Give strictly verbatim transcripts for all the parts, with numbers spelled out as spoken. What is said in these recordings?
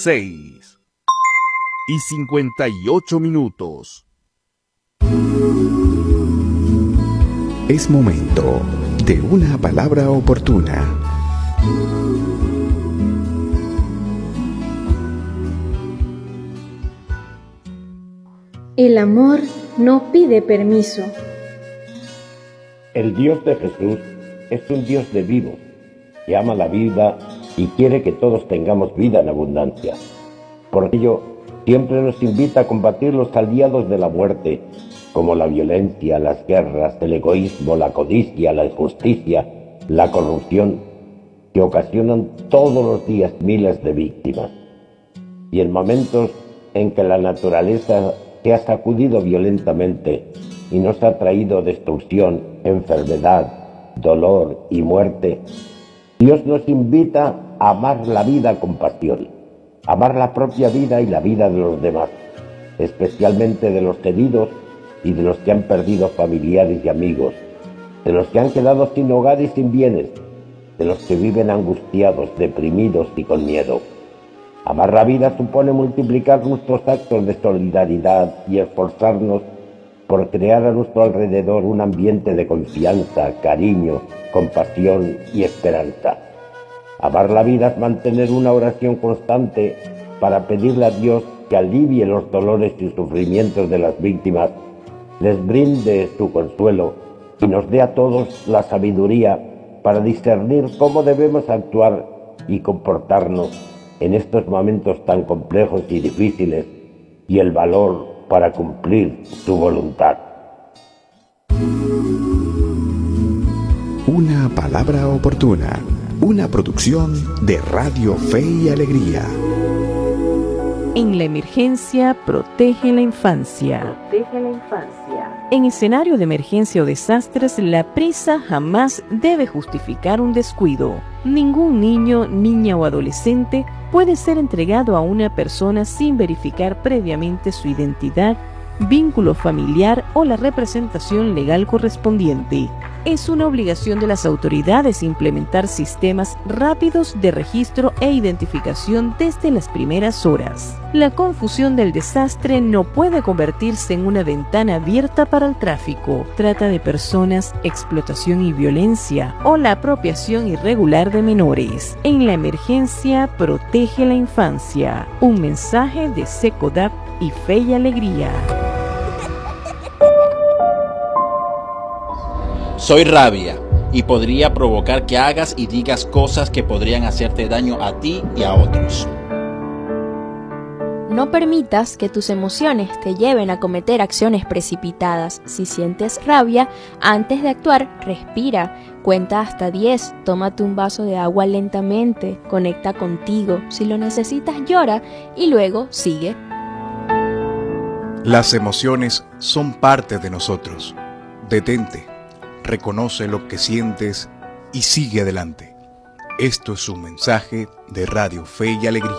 seis y cincuenta y ocho minutos. Es momento de una palabra oportuna. El amor no pide permiso. El Dios de Jesús es un Dios de vivos, que ama la vida y quiere que todos tengamos vida en abundancia. Por ello, siempre nos invita a combatir los aliados de la muerte, como la violencia, las guerras, el egoísmo, la codicia, la injusticia, la corrupción, que ocasionan todos los días miles de víctimas. Y en momentos en que la naturaleza se ha sacudido violentamente y nos ha traído destrucción, enfermedad, dolor y muerte, Dios nos invita a amar la vida con pasión, amar la propia vida y la vida de los demás, especialmente de los heridos y de los que han perdido familiares y amigos, de los que han quedado sin hogar y sin bienes, de los que viven angustiados, deprimidos y con miedo. Amar la vida supone multiplicar nuestros actos de solidaridad y esforzarnos por crear a nuestro alrededor un ambiente de confianza, cariño, compasión y esperanza. Amar la vida es mantener una oración constante para pedirle a Dios que alivie los dolores y sufrimientos de las víctimas, les brinde su consuelo y nos dé a todos la sabiduría para discernir cómo debemos actuar y comportarnos en estos momentos tan complejos y difíciles, y el valor para cumplir su voluntad. Una palabra oportuna, una producción de Radio Fe y Alegría. En la emergencia, protege la infancia. Protege la infancia. En escenario de emergencia o desastres, la prisa jamás debe justificar un descuido. Ningún niño, niña o adolescente puede ser entregado a una persona sin verificar previamente su identidad, vínculo familiar o la representación legal correspondiente. Es una obligación de las autoridades implementar sistemas rápidos de registro e identificación desde las primeras horas. La confusión del desastre no puede convertirse en una ventana abierta para el tráfico, trata de personas, explotación y violencia o la apropiación irregular de menores. En la emergencia, protege la infancia. Un mensaje de SECODAP y Fe y Alegría. Soy rabia y podría provocar que hagas y digas cosas que podrían hacerte daño a ti y a otros. No permitas que tus emociones te lleven a cometer acciones precipitadas. Si sientes rabia, antes de actuar, respira, cuenta hasta diez, tómate un vaso de agua lentamente, conecta contigo, si lo necesitas llora y luego sigue. Las emociones son parte de nosotros. Detente. Reconoce lo que sientes y sigue adelante. Esto es un mensaje de Radio Fe y Alegría.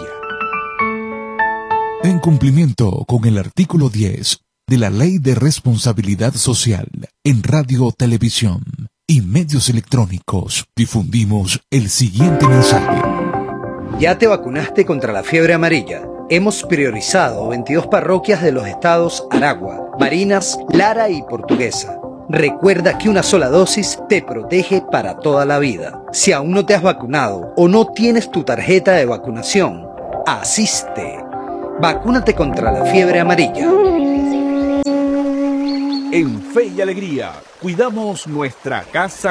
En cumplimiento con el artículo diez de la Ley de Responsabilidad Social en Radio, Televisión y Medios Electrónicos, difundimos el siguiente mensaje. ¿Ya te vacunaste contra la fiebre amarilla? Hemos priorizado veintidós parroquias de los estados Aragua, Barinas, Lara y Portuguesa. Recuerda que una sola dosis te protege para toda la vida. Si aún no te has vacunado o no tienes tu tarjeta de vacunación, asiste. Vacúnate contra la fiebre amarilla. En Fe y Alegría, cuidamos nuestra casa